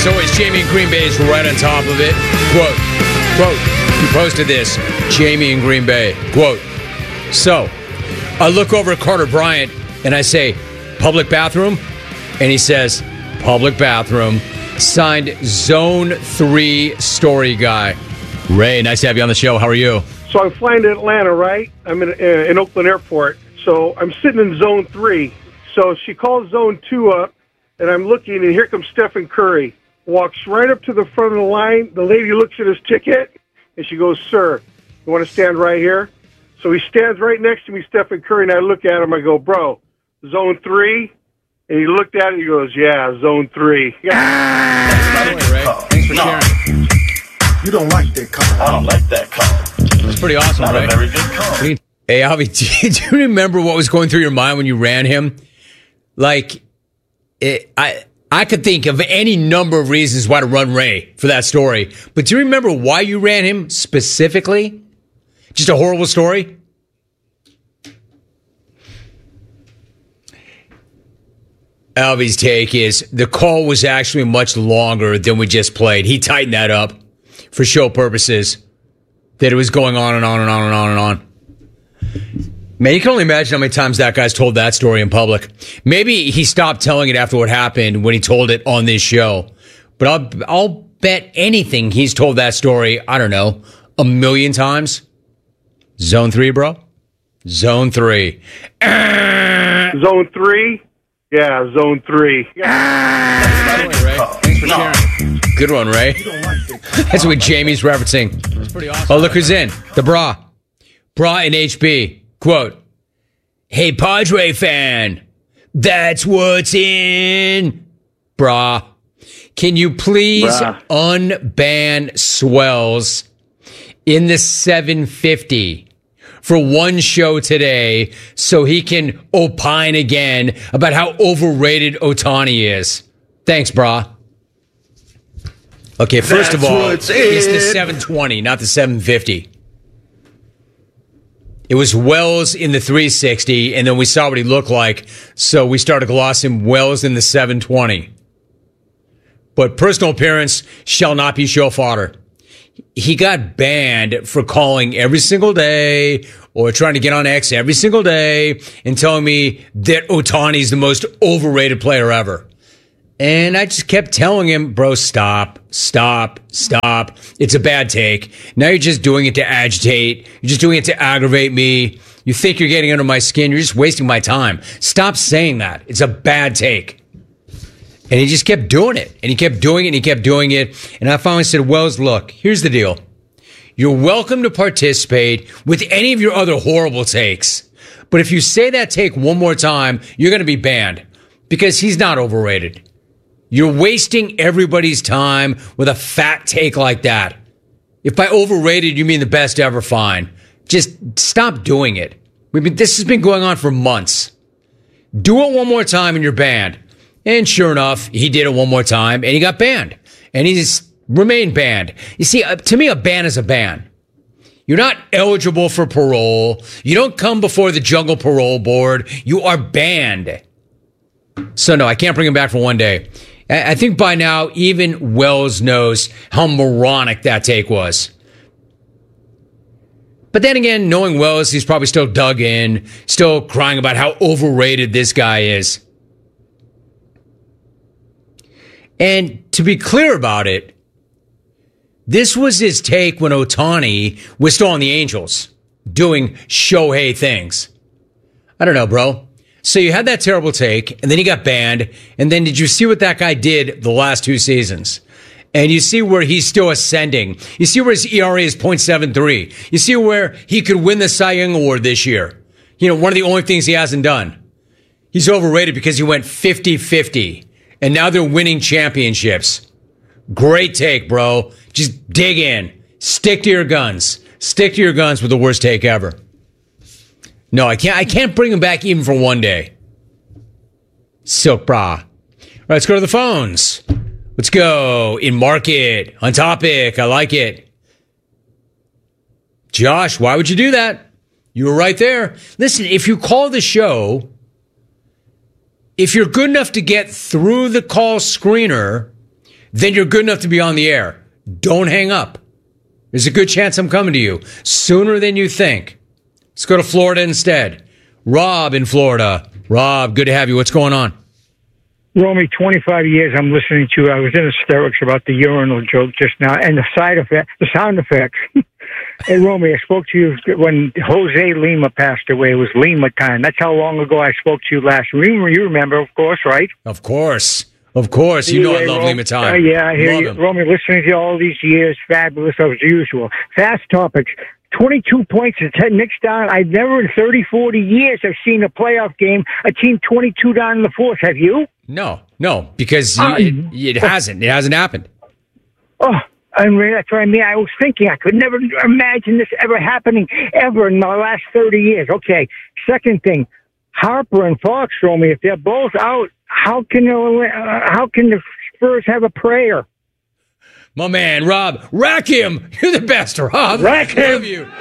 As always, Jamie in Green Bay is right on top of it. Quote, he posted this, Jamie in Green Bay, quote, so, I look over at Carter Bryant and I say, public bathroom? And he says, public bathroom. Signed Zone 3 story guy. Ray, nice to have you on the show. How are you? So I'm flying to Atlanta, right? I'm in Oakland Airport. So I'm sitting in Zone 3. So she calls Zone 2 up, and I'm looking, and here comes Stephen Curry. Walks right up to the front of the line. The lady looks at his ticket, and she goes, sir, you want to stand right here? So he stands right next to me, Stephen Curry, and I look at him. I go, bro, Zone 3? And he looked at it, and he goes, yeah, Zone 3. Thanks for sharing. You don't like that color. I don't like that color. That's pretty awesome, Not right? a very good color. Hey, Avi, do you remember what was going through your mind when you ran him? Like, I could think of any number of reasons why to run Ray for that story. But do you remember why you ran him specifically? Just a horrible story? Alvy's take is the call was actually much longer than we just played. He tightened that up for show purposes. That it was going on and on and on and on and on. Man, you can only imagine how many times that guy's told that story in public. Maybe he stopped telling it after what happened when he told it on this show. But I'll bet anything he's told that story, I don't know, 1 million times. Zone 3, bro? Zone 3. Zone 3? Yeah, Zone 3. Thanks for sharing. Good one, Ray. That's what Jamie's referencing. That's pretty awesome. Oh, look who's in. The Bra. Bra in HB. Quote, hey, Padre fan, that's what's in. Bra, can you please unban Swells in the 750 for one show today so he can opine again about how overrated Ohtani is? Thanks, Bra. Okay, first of all, it's the 720, not the 750. It was Wells in the 360, and then we saw what he looked like, so we started glossing Wells in the 720. But personal appearance shall not be show fodder. He got banned for calling every single day or trying to get on X every single day and telling me that Ohtani's the most overrated player ever. And I just kept telling him, bro, stop. It's a bad take. Now you're just doing it to agitate. You're just doing it to aggravate me. You think you're getting under my skin. You're just wasting my time. Stop saying that. It's a bad take. And he just kept doing it. And he kept doing it and he kept doing it. And I finally said, Wells, look, here's the deal. You're welcome to participate with any of your other horrible takes. But if you say that take one more time, you're going to be banned because he's not overrated. You're wasting everybody's time with a fat take like that. If by overrated you mean the best ever, fine. Just stop doing it. This has been going on for months. Do it one more time and you're banned. And sure enough, he did it one more time and he got banned. And he's remained banned. You see, to me, a ban is a ban. You're not eligible for parole. You don't come before the Jungle Parole Board. You are banned. So no, I can't bring him back for one day. I think by now, even Wells knows how moronic that take was. But then again, knowing Wells, he's probably still dug in, still crying about how overrated this guy is. And to be clear about it, this was his take when Ohtani was still on the Angels, doing Shohei things. I don't know, bro. So you had that terrible take, and then he got banned, and then did you see what that guy did the last 2 seasons? And you see where he's still ascending. You see where his ERA is .73. You see where he could win the Cy Young Award this year. You know, one of the only things he hasn't done. He's overrated because he went 50-50, and now they're winning championships. Great take, bro. Just dig in. Stick to your guns. Stick to your guns with the worst take ever. No, I can't bring him back even for one day. Silk bra. All right, let's go to the phones. Let's go. In market. On topic. I like it. Josh, why would you do that? You were right there. Listen, if you call the show, if you're good enough to get through the call screener, then you're good enough to be on the air. Don't hang up. There's a good chance I'm coming to you sooner than you think. Let's go to Florida instead. Rob in Florida. Rob, good to have you. What's going on? Romy, 25 years I'm listening to you. I was in hysterics about the urinal joke just now and the sound effects. Hey, Romy, I spoke to you when Jose Lima passed away. It was Lima time. That's how long ago I spoke to you last. You remember, of course, right? Of course. Of course. You know I love Lima time. Yeah, I hear you. Romy, listening to you all these years, fabulous as usual. Fast topics. 22 points to 10 Knicks down. I've never in 30, 40 years have seen a playoff game, a team 22 down in the fourth. Have you? No, because it hasn't. It hasn't happened. Oh, I mean, that's what I mean. I was thinking I could never imagine this ever happening ever in my last 30 years. Okay, second thing, Harper and Fox, Romy, if they're both out, how can the Spurs have a prayer? My man, Rob, rack him. You're the best, Rob. Rack him. Love you.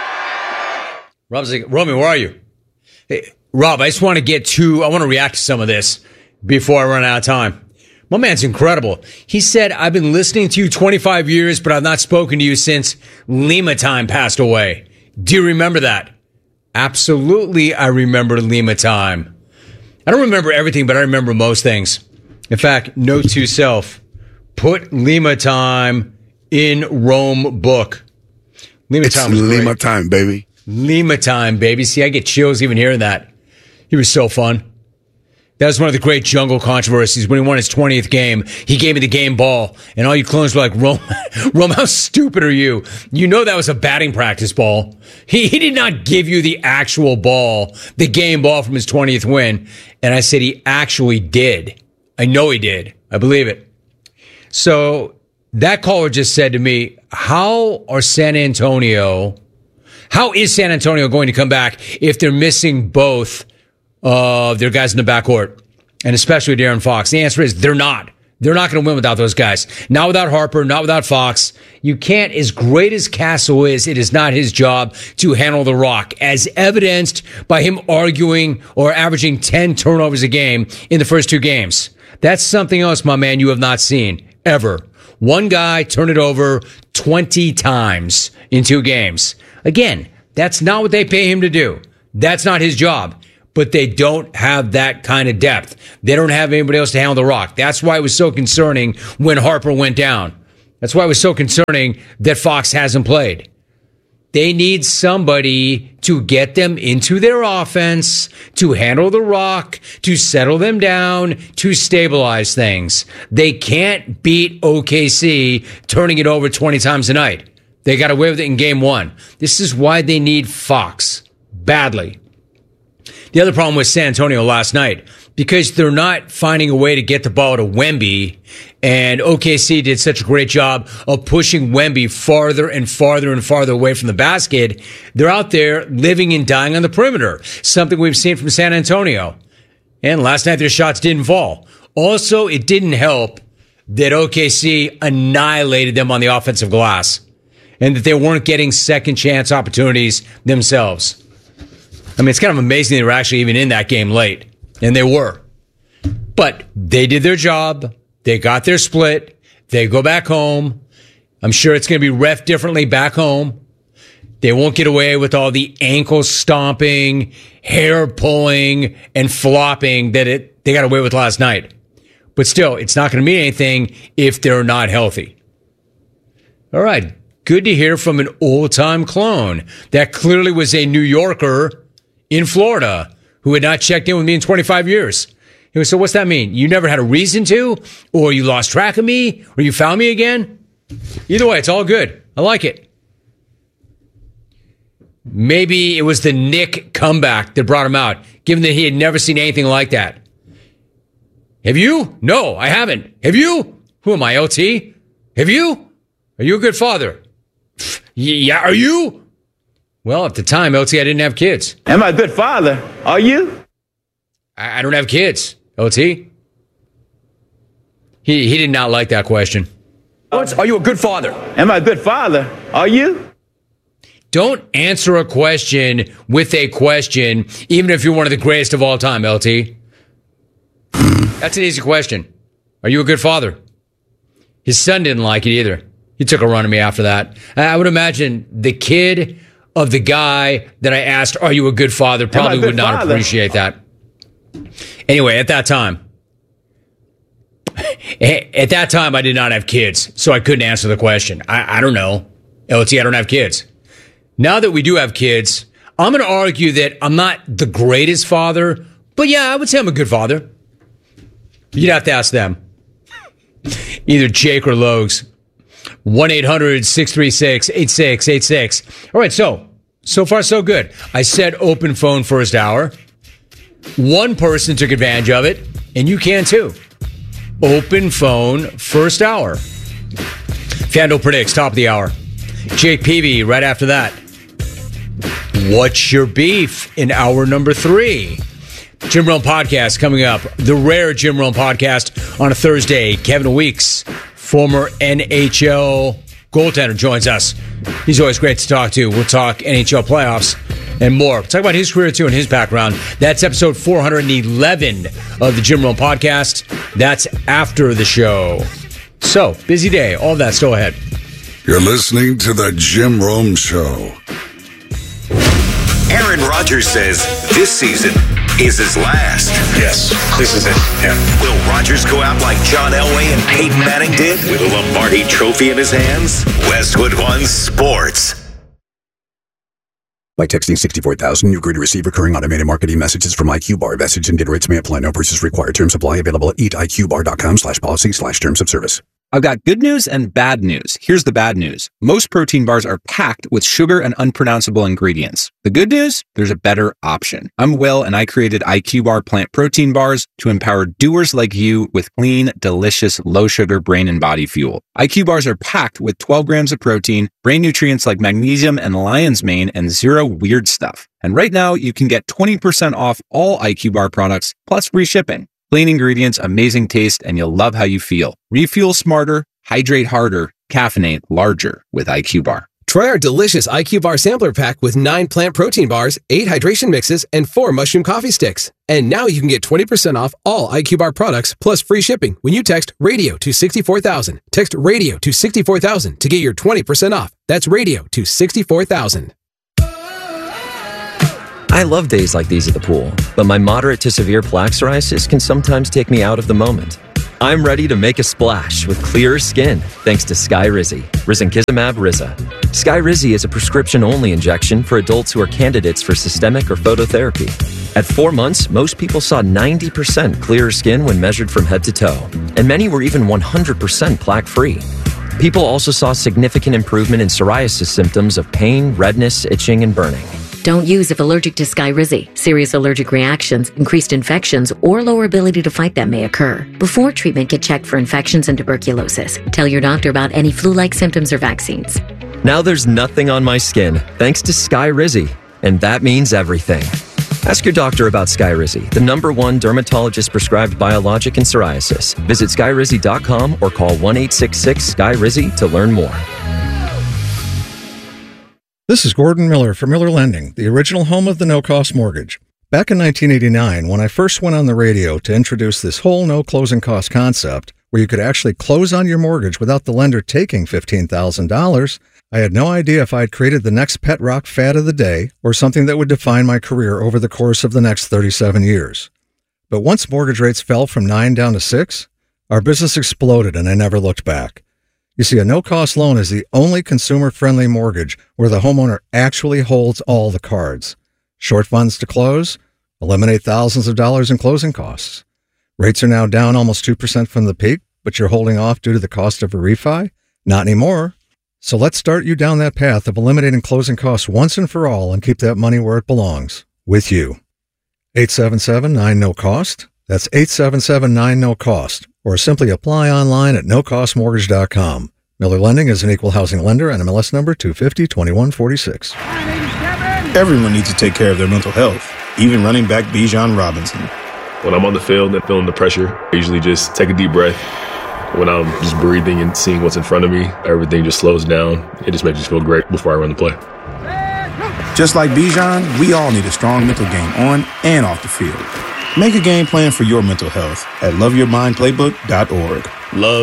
Rob's like, Romy, where are you? Hey, Rob, I just want to react to some of this before I run out of time. My man's incredible. He said, I've been listening to you 25 years, but I've not spoken to you since Lima time passed away. Do you remember that? Absolutely, I remember Lima time. I don't remember everything, but I remember most things. In fact, note to self, put Lima time in Rome book. Lima time was great. Lima time, baby. Lima time, baby. See, I get chills even hearing that. He was so fun. That was one of the great jungle controversies. When he won his 20th game, he gave me the game ball. And all you clones were like, Rome, how stupid are you? You know that was a batting practice ball. He did not give you the actual ball, the game ball from his 20th win. And I said he actually did. I know he did. I believe it. So that caller just said to me, how is San Antonio going to come back if they're missing both of their guys in the backcourt, and especially De'Aaron Fox? The answer is they're not. They're not going to win without those guys. Not without Harper, not without Fox. You can't, as great as Castle is, it is not his job to handle the rock, as evidenced by him arguing or averaging 10 turnovers a game in the first two games. That's something else, my man, you have not seen ever. One guy turned it over 20 times in 2 games. Again, that's not what they pay him to do. That's not his job. But they don't have that kind of depth. They don't have anybody else to handle the rock. That's why it was so concerning when Harper went down. That's why it was so concerning that Fox hasn't played. They need somebody to get them into their offense, to handle the rock, to settle them down, to stabilize things. They can't beat OKC turning it over 20 times a night. They got away with it in game 1. This is why they need Fox badly. The other problem with San Antonio last night, because they're not finding a way to get the ball to Wemby, and OKC did such a great job of pushing Wemby farther and farther and farther away from the basket, they're out there living and dying on the perimeter, something we've seen from San Antonio. And last night their shots didn't fall. Also, it didn't help that OKC annihilated them on the offensive glass, and that they weren't getting second chance opportunities themselves. I mean, it's kind of amazing they were actually even in that game late. And they were. But they did their job. They got their split. They go back home. I'm sure it's going to be ref differently back home. They won't get away with all the ankle stomping, hair pulling, and flopping that they got away with last night. But still, it's not going to mean anything if they're not healthy. All right. Good to hear from an old-time clone. That clearly was a New Yorker in Florida who had not checked in with me in 25 years. He was, so what's that mean? You never had a reason to? Or you lost track of me? Or you found me again? Either way, it's all good. I like it. Maybe it was the Nick comeback that brought him out, given that he had never seen anything like that. Have you? No, I haven't. Have you? Who am I, LT? Have you? Are you a good father? Yeah, are you? Well, at the time, LT, I didn't have kids. Am I a good father? Are you? I don't have kids, LT. He did not like that question. Are you a good father? Am I a good father? Are you? Don't answer a question with a question, even if you're one of the greatest of all time, LT. That's an easy question. Are you a good father? His son didn't like it either. He took a run at me after that. I would imagine the kid of the guy that I asked, are you a good father, probably would not appreciate that. Anyway, at that time, I did not have kids, so I couldn't answer the question. I don't know. LT, I don't have kids. Now that we do have kids, I'm going to argue that I'm not the greatest father, but yeah, I would say I'm a good father. You'd have to ask them. Either Jake or Logs. 1-800-636-8686. All right, so far so good. I said open phone first hour. One person took advantage of it, and you can too. Open phone first hour. FanDuel predicts top of the hour. Jake Peavy right after that. What's your beef in hour number 3? Jim Rome podcast coming up. The rare Jim Rome podcast on a Thursday. Kevin Weeks, former NHL goaltender, joins us. He's always great to talk to. We'll talk NHL playoffs and more. Talk about his career too and his background. That's episode 411 of the Jim Rome podcast. That's after the show. So, busy day. All that still ahead. You're listening to the Jim Rome Show. Aaron Rodgers says this season is his last. Yes, this is it. Yeah. Will Rodgers go out like John Elway and Peyton Manning did with a Lombardi trophy in his hands? Westwood One Sports. By texting 64,000, you agree to receive recurring automated marketing messages from IQ Bar. Message and data rates may apply. No purchase required. Terms apply. Available at eatiqbar.com/policy/terms of service. I've got good news and bad news. Here's the bad news. Most protein bars are packed with sugar and unpronounceable ingredients. The good news? There's a better option. I'm Will, and I created IQ Bar plant protein bars to empower doers like you with clean, delicious, low-sugar brain and body fuel. IQ Bars are packed with 12 grams of protein, brain nutrients like magnesium and lion's mane, and zero weird stuff. And right now, you can get 20% off all IQ Bar products, plus free shipping. Clean ingredients, amazing taste, and you'll love how you feel. Refuel smarter, hydrate harder, caffeinate larger with IQ Bar. Try our delicious IQ Bar sampler pack with 9 plant protein bars, 8 hydration mixes, and 4 mushroom coffee sticks. And now you can get 20% off all IQ Bar products plus free shipping when you text RADIO to 64,000. Text RADIO to 64,000 to get your 20% off. That's RADIO to 64,000. I love days like these at the pool, but my moderate to severe plaque psoriasis can sometimes take me out of the moment. I'm ready to make a splash with clearer skin thanks to Skyrizi, risankizumab Riza. Skyrizi is a prescription-only injection for adults who are candidates for systemic or phototherapy. At 4 months, most people saw 90% clearer skin when measured from head to toe, and many were even 100% plaque-free. People also saw significant improvement in psoriasis symptoms of pain, redness, itching, and burning. Don't use if allergic to Skyrizi. Serious allergic reactions, increased infections, or lower ability to fight them may occur. Before treatment, get checked for infections and tuberculosis. Tell your doctor about any flu-like symptoms or vaccines. Now there's nothing on my skin thanks to Skyrizi, and that means everything. Ask your doctor about Skyrizi, the #1 dermatologist-prescribed biologic in psoriasis. Visit Skyrizi.com or call 1-866-SKY-RIZI to learn more. This is Gordon Miller from Miller Lending, the original home of the no-cost mortgage. Back in 1989, when I first went on the radio to introduce this whole no-closing cost concept, where you could actually close on your mortgage without the lender taking $15,000, I had no idea if I had created the next pet rock fad of the day or something that would define my career over the course of the next 37 years. But once mortgage rates fell from 9 down to 6, our business exploded and I never looked back. You see, a no-cost loan is the only consumer-friendly mortgage where the homeowner actually holds all the cards. Short funds to close, eliminate thousands of dollars in closing costs. Rates are now down almost 2% from the peak, but you're holding off due to the cost of a refi? Not anymore. So let's start you down that path of eliminating closing costs once and for all and keep that money where it belongs, with you. 877-9-NO-COST. That's 877-9-NO-COST. Or simply apply online at nocostmortgage.com. Miller Lending is an equal housing lender and MLS number 250-2146. Everyone needs to take care of their mental health, even running back Bijan Robinson. When I'm on the field and feeling the pressure, I usually just take a deep breath. When I'm just breathing and seeing what's in front of me, everything just slows down. It just makes me feel great before I run the play. Just like Bijan, we all need a strong mental game on and off the field. Make a game plan for your mental health at loveyourmindplaybook.org. Love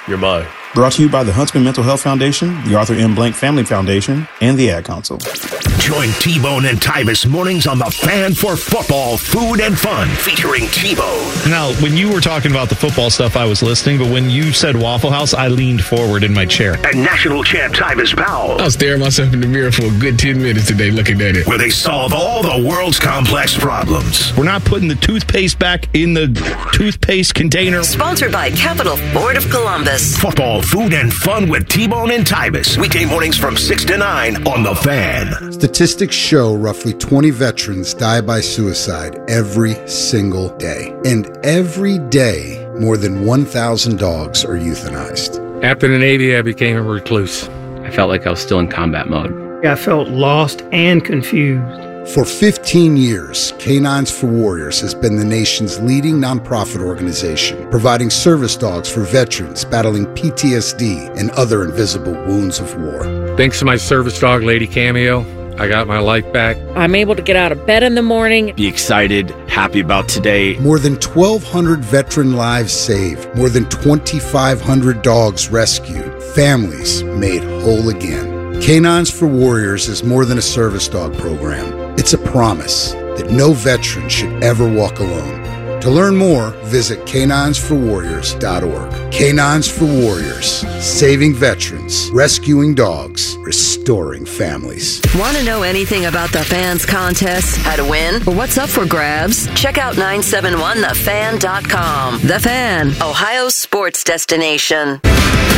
you're mine. Brought to you by the Huntsman Mental Health Foundation, the Arthur M. Blank Family Foundation, and the Ad Council. Join T-Bone and Tyvis mornings on The Fan for football, food, and fun, featuring T-Bone. Now, when you were talking about the football stuff, I was listening, but when you said Waffle House, I leaned forward in my chair. And national champ Tyvis Powell. I was staring myself in the mirror for a good 10 minutes today looking at it. Where they solve all the world's complex problems. We're not putting the toothpaste back in the toothpaste container. Sponsored by Capital Ford of Columbus. Football, food, and fun with T-Bone and Tyvis. Weekday mornings from 6 to 9 on The Fan. Statistics show roughly 20 veterans die by suicide every single day. And every day, more than 1,000 dogs are euthanized. After the Navy, I became a recluse. I felt like I was still in combat mode. I felt lost and confused. For 15 years, Canines for Warriors has been the nation's leading nonprofit organization, providing service dogs for veterans battling PTSD and other invisible wounds of war. Thanks to my service dog, Lady Cameo, I got my life back. I'm able to get out of bed in the morning. Be excited, happy about today. More than 1,200 veteran lives saved. More than 2,500 dogs rescued. Families made whole again. Canines for Warriors is more than a service dog program. It's a promise that no veteran should ever walk alone. To learn more, visit caninesforwarriors.org. Canines for Warriors, saving veterans, rescuing dogs, restoring families. Want to know anything about the Fans contest, how to win, or what's up for grabs? Check out 971thefan.com. The Fan, Ohio's sports destination.